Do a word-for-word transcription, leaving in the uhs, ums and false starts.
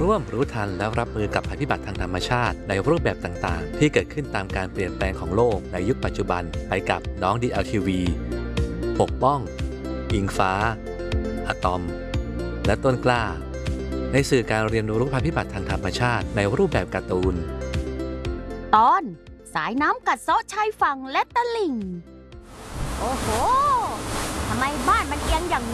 ร่วมรู้ทันและรับมือกับภัยพิบัติทางธรรมชาติในรูปแบบต่างๆที่เกิดขึ้นตามการเปลี่ยนแปลงของโลกในยุคปัจจุบันไปกับน้อง ดี แอล ที วี ปกป้องอิงฟ้าอะตอมและต้นกล้าในสื่อการเรียนรู้ภัยพิบัติทางธรรมชาติในรูปแบบการ์ตูนตอนสายน้ำกัดเซาะชายฝั่งและตลิ่งโอ้โหทำไมบ้านมันเอียงอย่าง